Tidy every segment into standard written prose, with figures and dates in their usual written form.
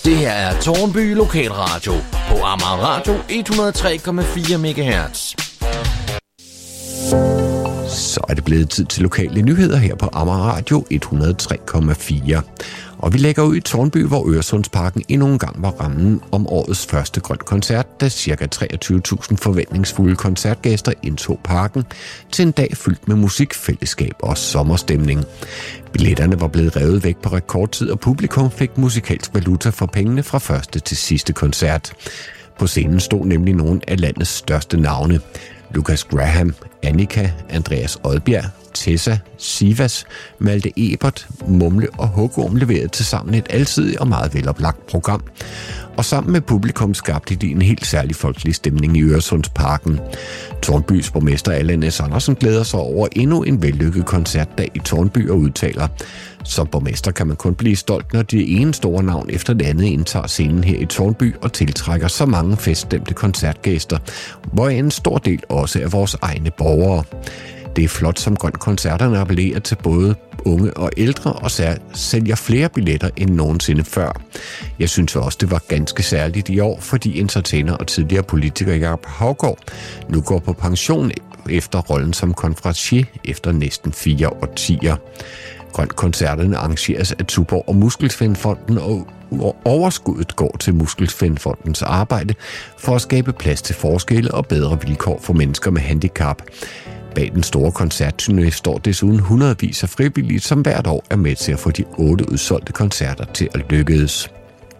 Det her er Tårnby Lokalradio på Amager Radio 103,4 MHz. Så er det blevet tid til lokale nyheder her på Amager Radio 103,4. Og vi lægger ud i Tårnby, hvor Øresundsparken endnu en gang var rammen om årets første grøn koncert, da ca. 23.000 forventningsfulde koncertgæster indtog parken til en dag fyldt med musik, fællesskab og sommerstemning. Billetterne var blevet revet væk på rekordtid, og publikum fik musikalsk valuta for pengene fra første til sidste koncert. På scenen stod nemlig nogle af landets største navne. Lucas Graham, Annika, Andreas Odbjerg, Tessa, Sivas, Malte Ebert, Mumle og Hugorm leverede tilsammen et alsidigt og meget veloplagt program. Og sammen med publikum skabte de en helt særlig folkelig stemning i Øresundsparken. Tårnbys borgmester Allan S. Andersen glæder sig over endnu en vellykket koncertdag i Tårnby og udtaler: som borgmester kan man kun blive stolt, når det ene store navn efter det andet indtager scenen her i Tårnby og tiltrækker så mange feststemte koncertgæster, hvor en stor del også er vores egne borgere. Det er flot, som Grøn Koncerterne appellerer til både unge og ældre og sælger flere billetter end nogensinde før. Jeg synes også, det var ganske særligt i år, fordi entertainer og tidligere politiker Jakob Haugaard nu går på pension efter rollen som konferencier efter næsten 4 årtier. Grøn Koncerterne arrangeres af Tuborg og Muskelsvindfonden, og overskuddet går til Muskelsvindfondens arbejde for at skabe plads til forskelle og bedre vilkår for mennesker med handicap. Bag den store koncertturné står desuden hundredvis af frivillige, som hvert år er med til at få de 8 udsolgte koncerter til at lykkes.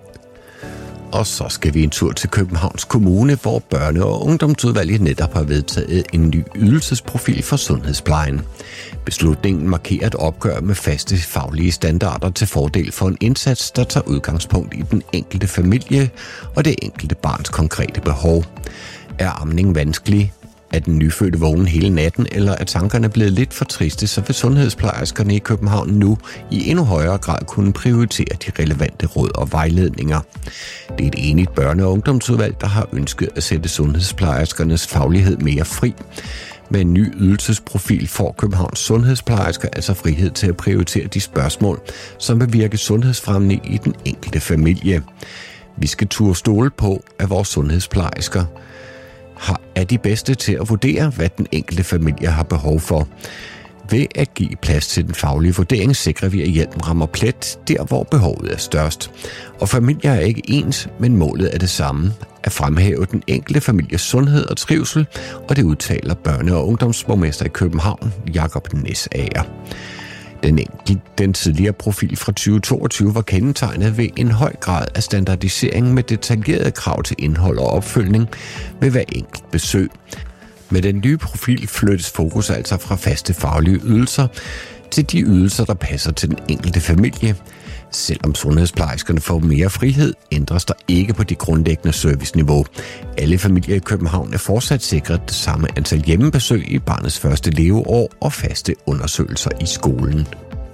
Og så skal vi en tur til Københavns Kommune, hvor børne- og ungdomsudvalget netop har vedtaget en ny ydelsesprofil for sundhedsplejen. Beslutningen markerer et opgør med faste faglige standarder til fordel for en indsats, der tager udgangspunkt i den enkelte familie og det enkelte barns konkrete behov. Er amningen vanskelig? Er den nyfødte vågen hele natten, eller er tankerne blevet lidt for triste, så vil sundhedsplejerskerne i København nu i endnu højere grad kunne prioritere de relevante råd og vejledninger. Det er et enigt børne- og ungdomsudvalg, der har ønsket at sætte sundhedsplejerskernes faglighed mere fri. Med en ny ydelsesprofil får Københavns sundhedsplejersker altså frihed til at prioritere de spørgsmål, som vil virke sundhedsfremmende i den enkelte familie. Vi skal turde stole på, at vores sundhedsplejersker er de bedste til at vurdere, hvad den enkelte familie har behov for. Ved at give plads til den faglige vurdering, sikrer vi, at hjælpen rammer plet der, hvor behovet er størst. Og familier er ikke ens, men målet er det samme: at fremhæve den enkelte families sundhed og trivsel, og det udtaler børne- og ungdomsborgmester i København, Jakob Næsager. Den tidligere profil fra 2022 var kendetegnet ved en høj grad af standardisering med detaljerede krav til indhold og opfølgning ved hver enkelt besøg. Med den nye profil flyttes fokus altså fra faste faglige ydelser til de ydelser, der passer til den enkelte familie. Selvom sundhedsplejerskerne får mere frihed, ændres der ikke på det grundlæggende serviceniveau. Alle familier i København er fortsat sikret det samme antal hjemmebesøg i barnets første leveår og faste undersøgelser i skolen.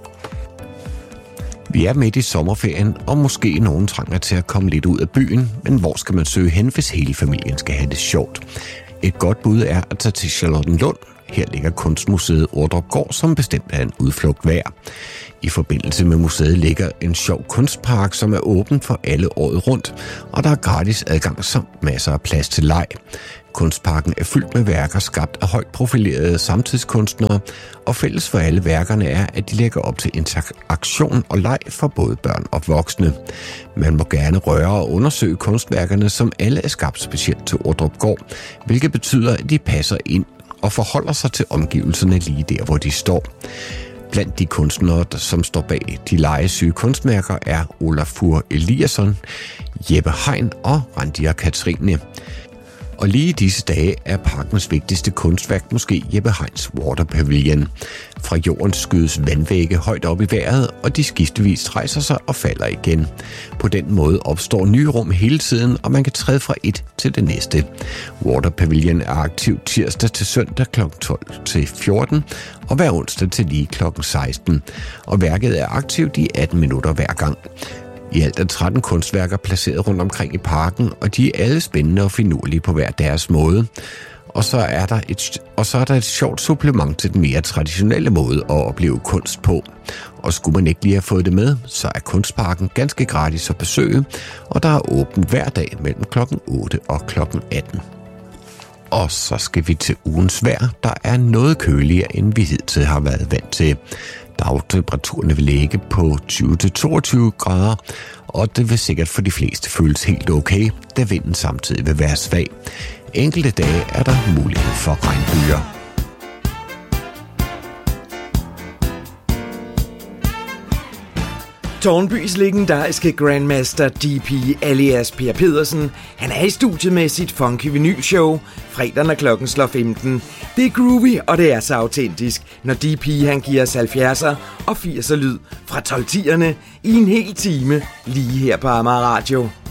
Vi er midt i sommerferien, og måske nogen trænger til at komme lidt ud af byen, men hvor skal man søge hen, hvis hele familien skal have det sjovt? Et godt bud er at tage til Charlottenlund. Her ligger Kunstmuseet Ordrupgaard, som bestemt er en udflugt værd. I forbindelse med museet ligger en sjov kunstpark, som er åben for alle året rundt, og der er gratis adgang samt masser af plads til leg. Kunstparken er fyldt med værker skabt af højt profilerede samtidskunstnere, og fælles for alle værkerne er, at de lægger op til interaktion og leg for både børn og voksne. Man må gerne røre og undersøge kunstværkerne, som alle er skabt specielt til Ordrupgaard, hvilket betyder, at de passer ind og forholder sig til omgivelserne lige der, hvor de står. Blandt de kunstnere, som står bag de legesyge kunstværker, er Olafur Eliasson, Jeppe Hein og Randia Katrine. Og lige i disse dage er parkens vigtigste kunstværk måske Jeppe Heins Water Pavilion. Fra jorden skydes vandvægge højt op i vejret, og de skiftevis rejser sig og falder igen. På den måde opstår nye rum hele tiden, og man kan træde fra et til det næste. Water Pavilion er aktiv tirsdag til søndag kl. 12 til 14, og hver onsdag til lige kl. 16. Og værket er aktivt i 18 minutter hver gang. I alt er 13 kunstværker placeret rundt omkring i parken, og de er alle spændende og finurlige på hver deres måde. Og så er der et sjovt supplement til den mere traditionelle måde at opleve kunst på. Og skulle man ikke lige have fået det med, så er Kunstparken ganske gratis at besøge, og der er åbent hver dag mellem kl. 8 og kl. 18. Og så skal vi til ugens vejr, der er noget køligere, end vi hidtil har været vant til. Dagtemperaturerne vil ligge på 20-22 grader, og det vil sikkert for de fleste føles helt okay, da vinden samtidig vil være svag. Enkelte dage er der mulighed for regnbyger. Tårnbys legendariske Grandmaster DP alias Per Pedersen, han er i studiet med sit funky vinylshow, fredag når klokken slår 15. Det er groovy, og det er så autentisk, når DP han giver os 70'er og 80'er lyd fra 12-10'erne i en hel time, lige her på Amager Radio.